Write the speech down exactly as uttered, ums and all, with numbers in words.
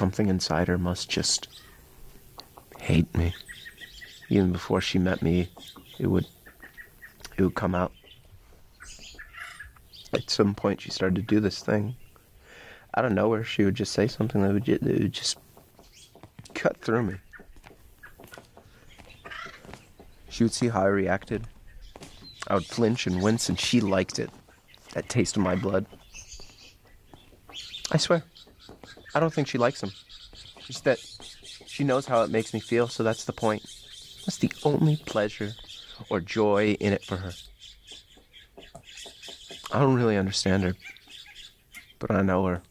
something inside her must just hate me. Even before she met me, it would it would come out. At some point, she started to do this thing. Out of nowhere, she would just say something that would, that would just cut through me. She would see how I reacted. I would flinch and wince, and she liked it. That taste of my blood. I swear, I don't think she likes him. Just that she knows how it makes me feel, so that's the point. That's the only pleasure or joy in it for her. I don't really understand her, but I know her.